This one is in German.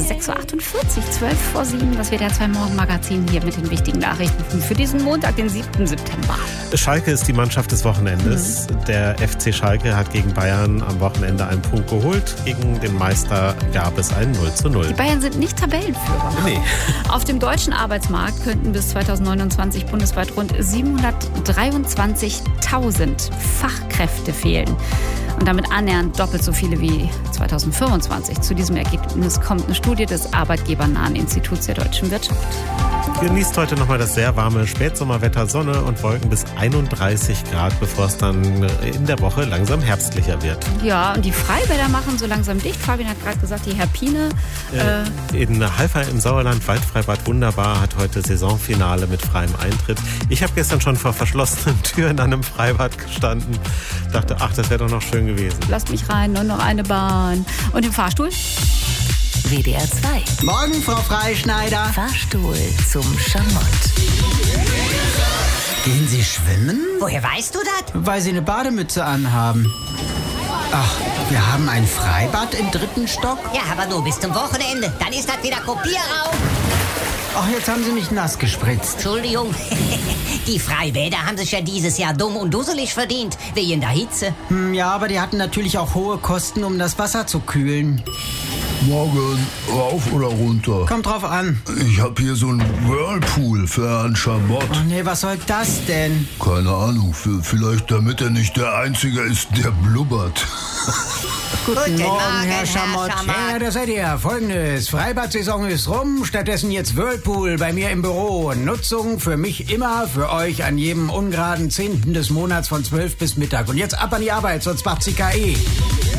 6.48 Uhr, 12 vor 7, das WDR 2 Morgenmagazin hier mit den wichtigen Nachrichten für diesen Montag, den 7. September. Schalke ist die Mannschaft des Wochenendes. Der FC Schalke hat gegen Bayern am Wochenende einen Punkt geholt. Gegen den Meister gab es ein 0:0. Die Bayern sind nicht Tabellenführer. Nee. Auf dem deutschen Arbeitsmarkt könnten bis 2029 bundesweit rund 723.000 Fachkräfte fehlen. Und damit annähernd doppelt so viele wie 2025. Zu diesem Ergebnis kommt eine Studie des arbeitgebernahen Instituts der deutschen Wirtschaft. Genießt heute nochmal das sehr warme Spätsommerwetter, Sonne und Wolken bis 31 Grad, bevor es dann in der Woche langsam herbstlicher wird. Ja, und die Freibäder machen so langsam dicht. Fabian hat gerade gesagt, die Herpine. In Halver im Sauerland, Waldfreibad Wunderbar, hat heute Saisonfinale mit freiem Eintritt. Ich habe gestern schon vor verschlossenen Türen an einem Freibad gestanden. Dachte, ach, das wäre doch noch schön gewesen. Lasst mich rein, nur noch eine Bahn. Und im Fahrstuhl? WDR 2. Morgen, Frau Freischneider. Fahrstuhl zum Schamott. Gehen Sie schwimmen? Woher weißt du das? Weil Sie eine Bademütze anhaben. Ach, wir haben ein Freibad im 3. Stock? Ja, aber nur bis zum Wochenende. Dann ist das wieder Kopierraum. Ach, jetzt haben Sie mich nass gespritzt. Entschuldigung. Die Freibäder haben sich ja dieses Jahr dumm und dusselig verdient, wegen der Hitze. Ja, aber die hatten natürlich auch hohe Kosten, um das Wasser zu kühlen. Morgen, rauf oder runter? Kommt drauf an. Ich hab hier so einen Whirlpool für Herrn Schamott. Oh nee, was soll das denn? Keine Ahnung, vielleicht damit er nicht der Einzige ist, der blubbert. Guten Morgen, Herr Herr Schamott. Schamott. Ja, das seid ihr. Folgendes. Freibad-Saison ist rum, stattdessen jetzt Whirlpool bei mir im Büro. Nutzung für mich immer, für euch an jedem ungeraden 10. des Monats von 12 bis Mittag. Und jetzt ab an die Arbeit, sonst macht sie KE.